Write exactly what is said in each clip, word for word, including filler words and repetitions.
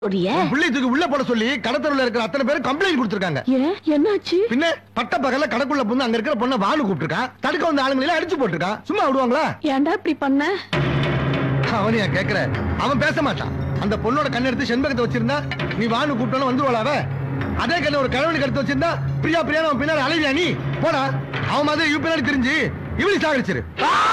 பிள்ளைக்கு உள்ள போட சொல்லி கடத்தருல இருக்கிற அத்தனை பேரும் கம்ப்ளைண்ட் கொடுத்திருக்காங்க. என்னாச்சு? பின்ன பட்ட பகல கடைக்குள்ள புந்து அங்க இருக்கிற பொண்ண வானு கூப்பிட்டுருக்கான். தடுக்க வந்த ஆளுங்களை அடிச்சு போட்டுருக்கான். சும்மா விடுவாங்களா? ஏன்டா இப்படி பண்ண? அவன் ஏன் கேக்குற? அவன் பேச மாட்டான். அந்த பொண்ணோட கண்ண எடுத்து செண்பகத்தை வச்சிருந்தா நீ வானு கூப்பிட்டாலும் வந்துருவாளாவ. அதே கண்ண ஒரு கணவனுக்கு எடுத்து வச்சிருந்தா பிரியா பிரியா அவன் பின்னாடி அலைவியா நீ போடா. அவன் மாதிரி இவ பின்னாடி தெரிஞ்சு இவளி சாகடிச்சிரு.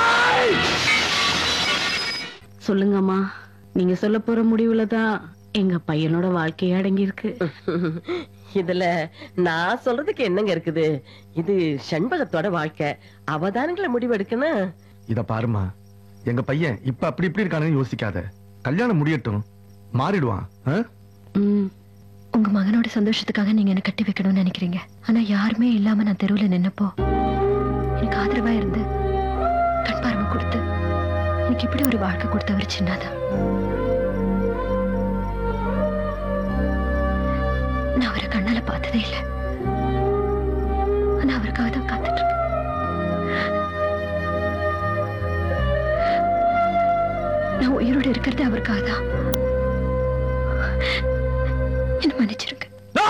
சொல்லுங்கம்மா, நீங்க சொல்ல போற முடிவுலதான் எங்க பையனோட வாழ்க்கையே அடங்கி இருக்கு. இதுல நான் சொல்றதுக்கு என்னங்க இருக்குது? இது செண்பகத்தோட வாழ்க்கை, அவதானங்களை முடிவெடுக்கணும். இத பாருமா, எங்க பையன் இப்ப அப்படி இப்படி இருக்கானு யோசிக்காத. கல்யாணம் முடியட்டும், மாறிடுவான். உங்க மகனோட சந்தோஷத்துக்காக நீங்க என்ன கட்டி வைக்கணும்னு நினைக்கிறீங்க. ஆனா யாருமே இல்லாம நான் தெருவுல நின்னப்போ எனக்கு ஆதரவா இருந்து கண் பார்வை கொடுத்து எனக்கு இப்படி ஒரு வாழ்க்கை கொடுத்தவர் சின்னதான். நான் அவரை கண்ணால பார்த்ததே இல்லை. ஆனா அவருக்காக தான் காத்துட்டு இருக்கேன். நான் உயிரோடு இருக்கிறது அவருக்காக தான். என்ன மன்னிச்சிருக்க.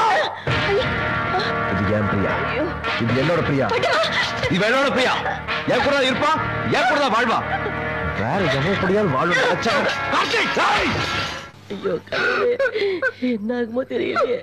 இது ஏன் பிரியா? இது என்னோட பிரியா. இது என்னோட பிரியா. என் கூட இருப்பா, என் கூட தான் வாழ்வா. வேற எவ்வளவு வாழ்வா. ஐயோ, என்ன ஆகுமோ தெரியலையே.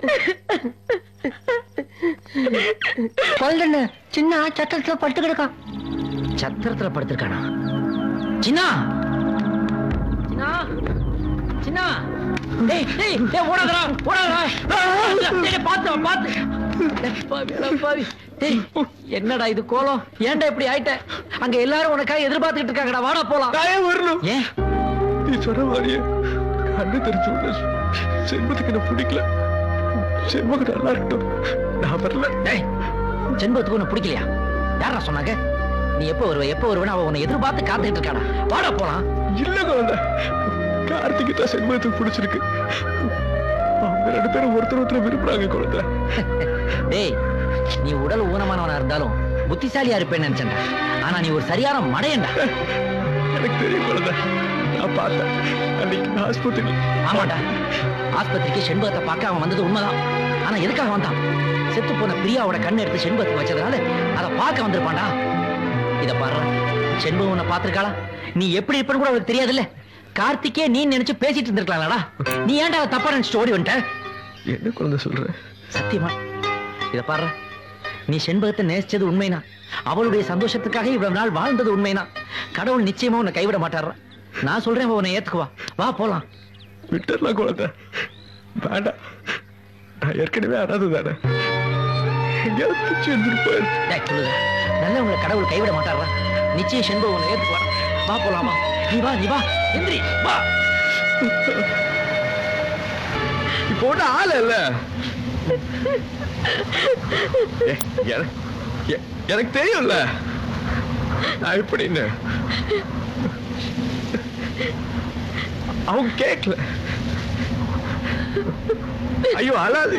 குழந்தை சின்ன சத்திரத்துல படுத்து கிடக்கான். சத்திரத்துல படுத்திருக்கானா? சின்னா சின்னா சின்னா டேய் டேய் டேய் ஓடாதடா ஓடாதடா. டேய் பாத்து பாத்து. பாவி பாவி. டேய் என்னடா இது கோலம்? ஏன்டா இப்படி ஆயிட்ட? அங்க எல்லாரும் உனக்காக எதிர்பார்த்துட்டு இருக்காங்கடா. வாடா போலாம். நான் வரணும். ஏன் நீ சொன்ன மாதிரியே கண்ணு தெரிஞ்சு விட செண்பத்துக்கு என்ன பிடிக்கல. செண்பகம் நல்லா இருக்கட்டும், நான் வரல. டேய் செண்பத்துக்கு உன்னை பிடிக்கலையா? யாரா சொன்னாங்க? நீ எப்ப வருவ எப்ப வருவன்னு அவ உன்னை எதிர்பார்த்து காத்துட்டு இருக்காடா. வாடா போலாம். இல்ல குழந்தை, கார்த்திகை தான் செண்பகத்துக்கு பிடிச்சிருக்கு. அவங்க ரெண்டு பேரும் ஒருத்தர் ஒருத்தர் விரும்புறாங்க குழந்தை. டேய் நீ உடல் ஊனமானவனா இருந்தாலும் புத்திசாலியா இருப்பேன்னு நினைச்சேன்டா. ஆனா நீ ஒரு சரியான மடையன்டா. எனக்கு தெரியும் குழந்தை, நான் பார்த்தேன் அன்னைக்கு ஆஸ்பத்திரி. ஆமாண்டா, ஆஸ்பத்திரிக்கு செண்பகத்தை பார்க்க அவன் வந்தது உண்மைதான். ஆனா எதுக்காக வந்தான்? செத்து போன பிரியாவோட கண்ணை எடுத்து செண்பகத்துக்கு வச்சதுனால அதை பார்க்க வந்திருப்பான்டா. இத பாரு, செண்பகம் உன்னை பார்த்திருக்காளா? நீ எப்படி இருப்பன்னு கூட அவளுக்கு தெரியாதுல்ல. கார்த்திகே நீ நினைச்சு பேசிட்டு இருந்திருக்கலாம்டா. நீ ஏன்டா அதை தப்பா நினைச்சிட்டு ஓடி வந்துட்ட? என்ன குழந்தை சொல்ற? சத்தியமா இத பாரு, நீ செண்பகத்தை நேசிச்சது உண்மைனா, அவளுடைய சந்தோஷத்துக்காக இவ்வளவு நாள் வாழ்ந்தது உண்மைனா, கடவுள் நிச்சயமா உன்னை கைவிட மாட்டார். நான் சொல்றேன், உன்னை ஏத்துக்குவா. வா போலாம். விட்டுறலாம் குழந்தை, வேண்டாம். நான் ஏற்கனவே அறாது தானே. நல்ல உங்களை கடவுள் கைவிட மாட்டாரா? நிச்சயம் செண்பகம் உன்னை ஏத்துக்குவா. வா போலாமா? நீ வா நீ வா எந்திரி வா. இப்போ ஒண்ணு ஆள் இல்ல. எனக்கு தெரியும்ல நான் எப்படின்னு. அவங்க கேட்கல. ஐயோ அழாது.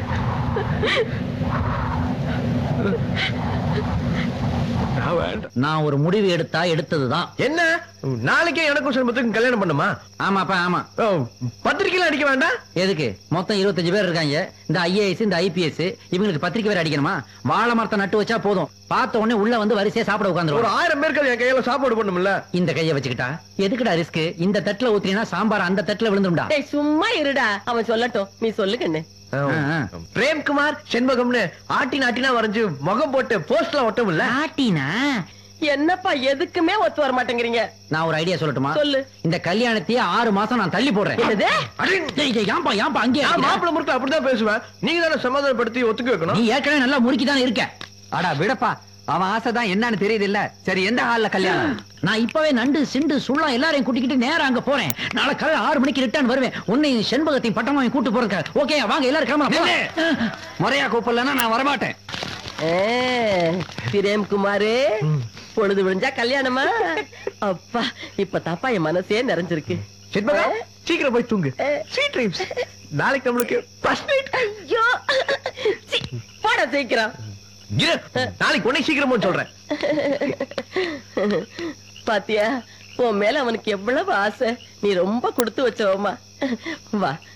நான் ஒரு முடிவு எடுத்தா எடுத்ததுதான். என்ன நாளைக்கே எனக்கும் செண்பத்துக்கும் கல்யாணம் பண்ணுமா? ஆமாப்பா ஆமா. பத்திரிக்கைலாம் அடிக்க வேண்டாம். எதுக்கு? மொத்தம் இருபத்தஞ்சு பேர் இருக்காங்க. இந்த ஐஏஎஸ் இந்த ஐபிஎஸ் இவங்களுக்கு பத்திரிக்கை வேற அடிக்கணுமா? வாழை மரத்தை நட்டு வச்சா போதும், பார்த்த உடனே உள்ள வந்து வரிசையா சாப்பிட உட்காந்துரும். ஒரு ஆயிரம் பேருக்கு என் கையில சாப்பாடு பண்ணும்ல. இந்த கையை வச்சுக்கிட்டா எதுக்குடா ரிஸ்க்? இந்த தட்டுல ஊத்தினா சாம்பார் அந்த தட்டுல விழுந்துரும்டா. டேய் சும்மா இருடா, அவன் சொல்லட்டும், நீ சொல்லுங்கண்ணே. பிரேம்குமார் செண்பகம்னு ஆட்டின் ஆட்டினா வரைஞ்சு முகம் போட்டு போஸ்ட்ல ஒட்டும் இல்ல. ஆட்டினா என்னப்பா எதுக்குமே ஒத்து வர மாட்டேங்கிறீங்க. நான் ஒரு ஐடியா சொல்லட்டுமா? சொல்லு. இந்த கல்யாணத்தையே ஆறு மாசம் நான் தள்ளி போடுறேன். ஏன்பா ஏன்பா அங்கே மாப்பிள்ள முறுக்கு அப்படிதான் பேசுவேன். நீங்க தானே சமாதானப்படுத்தி ஒத்துக்க வைக்கணும். நீ ஏற்கனவே நல்லா முறுக்கிதான் இருக்க. அடா விடப்பா, அவன் ஆசைதான் என்னன்னு தெரியுது இல்ல. சரி, எந்த ஹால்ல கல்யாணம்? நான் இப்பவே நண்டு சிண்டு சுள்ளா எல்லாரையும் கூட்டிக்கிட்டு நேரா அங்க போறேன். நாளை காலை ஆறு மணிக்கு ரிட்டர்ன் வருவேன். உன்னை செண்பகத்தையும் பட்டமாவையும் கூட்டு போறேன். ஓகே வாங்க எல்லாரும் கிளம்பலாம். முறையா கூப்பிடலன்னா நான் வரமாட்டேன். பிரேம்குமாரே, பொழுது விழுந்தா கல்யாணமா? அப்பா இப்ப தாப்பா என் மனசே நிறைஞ்சிருக்கு. செண்பகம் சீக்கிரம் போய் தூங்கு. Sweet dreams. நாளைக்கு நம்மளுக்கு ஃபர்ஸ்ட் நைட். ஐயோ போட சீக்கிரம். நாளைக்கு உன்னை சீக்கிரமா சொல்றேன். பாத்தியா, உன் மேல அவனுக்கு எவ்வளவு ஆசை. நீ ரொம்ப கொடுத்து வச்சவமா. வா